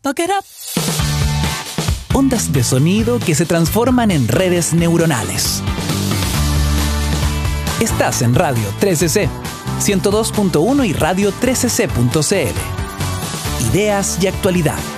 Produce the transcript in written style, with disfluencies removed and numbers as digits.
Talk it up. Ondas de sonido que se transforman en redes neuronales. Estás en Radio 13C, 102.1 y radio13c.cl. Ideas y actualidad.